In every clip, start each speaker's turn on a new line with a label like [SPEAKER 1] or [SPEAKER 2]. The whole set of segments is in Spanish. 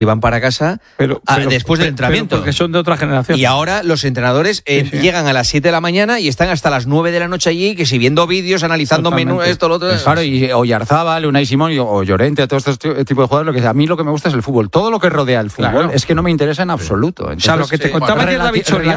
[SPEAKER 1] y van para casa después del entrenamiento.
[SPEAKER 2] Porque son de otra generación.
[SPEAKER 1] Y ahora los entrenadores llegan a las 7 de la mañana y están hasta las 9 de la noche allí, que si viendo vídeos, analizando menús, esto, lo otro.
[SPEAKER 3] Claro, y Oyarzábal, Unai Simón o Llorente, todo este tipo de jugadores, a mí lo que me gusta es el fútbol. Todo lo que rodea el fútbol es que no me interesa en absoluto. Entonces,
[SPEAKER 2] o sea, lo que te contaba ayer David Soria.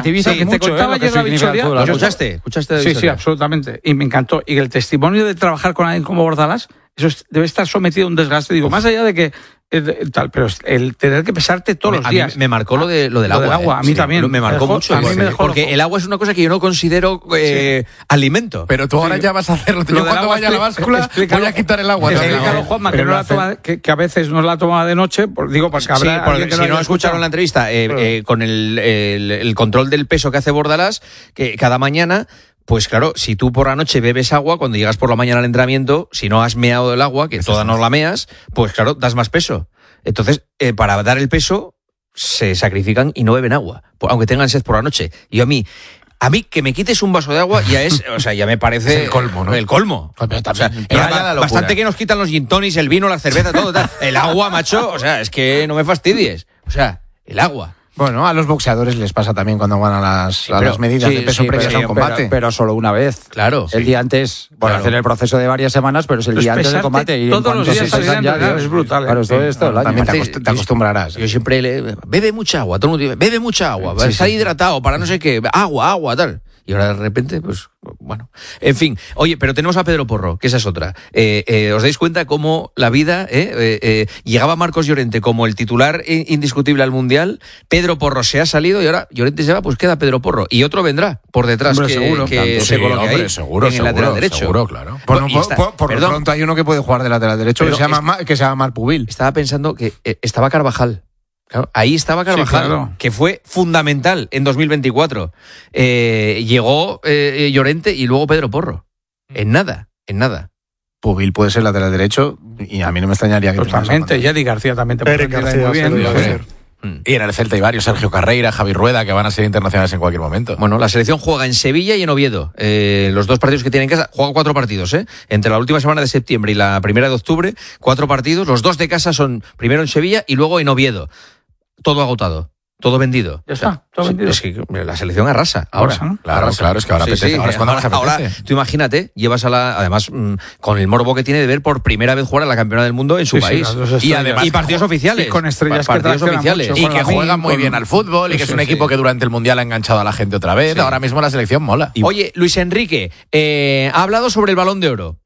[SPEAKER 2] ¿Lo
[SPEAKER 1] escuchaste?
[SPEAKER 2] Sí, absolutamente. Y me encantó. Y el testimonio de trabajar con alguien como Bordalás, eso debe estar sometido a un desgaste. Digo, más allá de que pero el tener que pesarte todos los días.
[SPEAKER 1] Me marcó lo del agua.
[SPEAKER 2] A mí también.
[SPEAKER 1] Me marcó mucho. Porque el agua es una cosa que yo no considero alimento.
[SPEAKER 4] Pero tú ahora ya vas a hacerlo. Yo cuando vaya a la báscula voy a quitar el agua.
[SPEAKER 2] Explícalo, Juanma, que a veces no la toma de noche. Digo, porque habrá
[SPEAKER 1] porque si no escucharon la entrevista, con el control del peso que hace Bordalás, que cada mañana... Pues claro, si tú por la noche bebes agua, cuando llegas por la mañana al entrenamiento, si no has meado el agua, que toda no la meas, pues claro, das más peso. Entonces, para dar el peso, se sacrifican y no beben agua, aunque tengan sed por la noche. Y a mí que me quites un vaso de agua ya es, o sea, ya me parece...
[SPEAKER 4] Es el colmo, ¿no?
[SPEAKER 1] El colmo. Bastante que nos quitan los gin tonics, el vino, la cerveza, todo. El agua, macho, o sea, es que no me fastidies. O sea, el agua.
[SPEAKER 5] Bueno, a los boxeadores les pasa también cuando van a las medidas de peso previas a un combate.
[SPEAKER 3] Pero solo una vez.
[SPEAKER 1] Claro.
[SPEAKER 3] El día antes, hacer el proceso de varias semanas, pero es el día antes del combate. Y
[SPEAKER 2] todos los días es brutal.
[SPEAKER 3] Claro, todo esto
[SPEAKER 5] también te acostumbrarás.
[SPEAKER 1] Yo siempre bebe mucha agua, todo el mundo dice, bebe mucha agua, está hidratado para no sé qué, agua, tal. Y ahora de repente, pues, bueno. En fin, oye, pero tenemos a Pedro Porro, que esa es otra. ¿Os dais cuenta cómo la vida, llegaba Marcos Llorente como el titular indiscutible al Mundial, Pedro Porro se ha salido y ahora Llorente se va, pues queda Pedro Porro. Y otro vendrá por detrás,
[SPEAKER 2] seguro,
[SPEAKER 1] que se coloque ahí,
[SPEAKER 4] seguro,
[SPEAKER 1] en el lateral derecho.
[SPEAKER 4] Seguro, claro.
[SPEAKER 5] Por lo pronto hay uno que puede jugar de lateral derecho, que se llama Marc Pubil.
[SPEAKER 1] Estaba pensando que estaba Carvajal. Claro, ahí estaba Carvajal, que fue fundamental en 2024. Llegó Llorente y luego Pedro Porro. En nada.
[SPEAKER 5] Pubil puede ser lateral derecho y a mí no me extrañaría que...
[SPEAKER 2] Totalmente, y Eddie García también te puede muy bien.
[SPEAKER 4] Y en el Celta hay varios, Sergio Carreira, Javi Rueda, que van a ser internacionales en cualquier momento.
[SPEAKER 1] Bueno, la selección juega en Sevilla y en Oviedo. Los dos partidos que tienen en casa, juega 4 partidos, entre la última semana de septiembre y la primera de octubre, 4 partidos. Los 2 de casa son primero en Sevilla y luego en Oviedo. Todo agotado, todo vendido.
[SPEAKER 2] Ya está, todo vendido.
[SPEAKER 1] Es que la selección arrasa ahora.
[SPEAKER 2] ¿no?
[SPEAKER 4] Claro, es que ahora apetece. Ahora es cuando más apetece.
[SPEAKER 1] Ahora, tú imagínate, llevas además, con el morbo que tiene de ver por primera vez jugar a la Campeona del Mundo en su país.
[SPEAKER 4] Y además,
[SPEAKER 1] partidos oficiales.
[SPEAKER 2] Con estrellas
[SPEAKER 1] partidos oficiales.
[SPEAKER 4] Y que juegan muy bien al fútbol y que es un equipo que durante el Mundial ha enganchado a la gente otra vez. Ahora mismo la selección mola.
[SPEAKER 1] Oye, Luis Enrique, ha hablado sobre el Balón de Oro.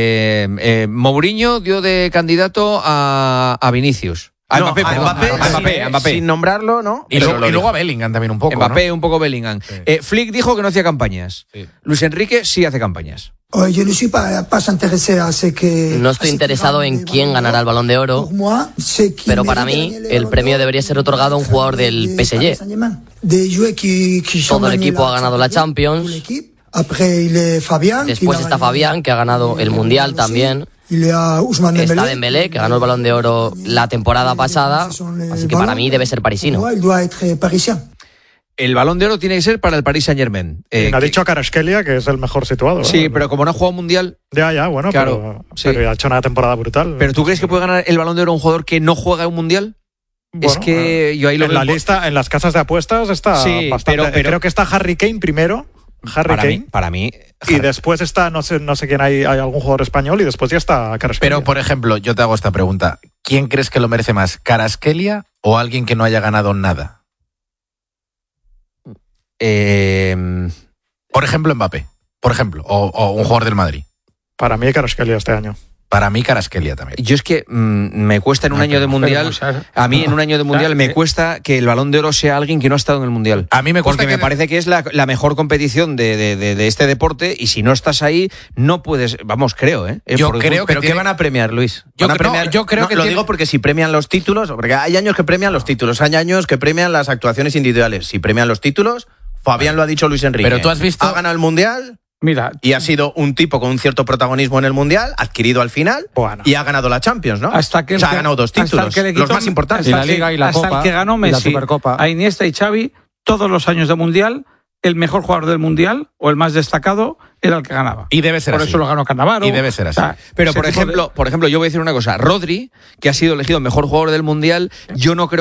[SPEAKER 1] Mourinho dio de candidato a Vinicius. A Mbappé,
[SPEAKER 5] sin nombrarlo, ¿no?
[SPEAKER 4] Y luego a Bellingham también un poco.
[SPEAKER 1] Mbappé,
[SPEAKER 4] ¿no?
[SPEAKER 1] un poco Bellingham. Sí. Flick dijo que no hacía campañas. Sí. Luis Enrique sí hace campañas.
[SPEAKER 6] No estoy interesado en quién ganará el Balón de Oro, pero para mí el premio debería ser otorgado a un jugador del PSG. Todo el equipo ha ganado la Champions. Después está Fabián, que ha ganado el Mundial también. Está Dembélé, que ganó el Balón de Oro la temporada pasada, así que para mí debe ser parisino.
[SPEAKER 1] El Balón de Oro tiene que ser para el Paris Saint-Germain.
[SPEAKER 7] Ha dicho Kvaratskhelia que es el mejor situado.
[SPEAKER 1] Sí, pero como no ha jugado Mundial...
[SPEAKER 7] Ya, bueno, claro, pero ha hecho una temporada brutal.
[SPEAKER 1] ¿Pero tú crees que puede ganar el Balón de Oro un jugador que no juega un Mundial? Bueno, es que yo ahí lo
[SPEAKER 7] veo... En la lista, en las casas de apuestas está bastante... Pero creo que está Harry Kane primero.
[SPEAKER 1] Para mí.
[SPEAKER 7] Y después está, no sé quién hay algún jugador español y después ya está Kvaratskhelia.
[SPEAKER 4] Pero, por ejemplo, yo te hago esta pregunta. ¿Quién crees que lo merece más, Kvaratskhelia o alguien que no haya ganado nada? Por ejemplo, Mbappé. Por ejemplo, o un jugador del Madrid.
[SPEAKER 7] Para mí, Kvaratskhelia este año.
[SPEAKER 4] Para mí, Kvaratskhelia también.
[SPEAKER 1] Yo es que me cuesta en un año de Mundial... A mí en un año de Mundial me cuesta que el Balón de Oro sea alguien que no ha estado en el Mundial.
[SPEAKER 4] A mí me cuesta
[SPEAKER 1] porque me parece que es la mejor competición de este deporte y si no estás ahí, no puedes... Vamos, creo,
[SPEAKER 4] Yo creo que...
[SPEAKER 5] ¿Pero qué van a premiar, Luis?
[SPEAKER 4] Yo creo que...
[SPEAKER 5] Lo digo porque si premian los títulos... Porque hay años que premian los títulos, hay años que premian las actuaciones individuales. Si premian los títulos, Fabián lo ha dicho Luis Enrique.
[SPEAKER 4] Pero tú has visto...
[SPEAKER 5] Ha ganado el Mundial...
[SPEAKER 2] Mira,
[SPEAKER 5] y ha sido un tipo con un cierto protagonismo en el Mundial, adquirido al final, y ha ganado la Champions, ¿no?
[SPEAKER 2] Hasta que
[SPEAKER 5] ha ganado 2 títulos, los más importantes.
[SPEAKER 2] Y la Liga y la Copa. Hasta el que ganó Messi,
[SPEAKER 3] la Supercopa.
[SPEAKER 2] A Iniesta y Xavi, todos los años de Mundial, el mejor jugador del Mundial, o el más destacado, era el que ganaba.
[SPEAKER 4] Y debe ser
[SPEAKER 2] Por
[SPEAKER 4] así.
[SPEAKER 2] eso lo ganó Cannavaro.
[SPEAKER 4] Y debe ser así. O sea,
[SPEAKER 1] pero, por ejemplo, yo voy a decir una cosa. Rodri, que ha sido elegido mejor jugador del Mundial, yo no creo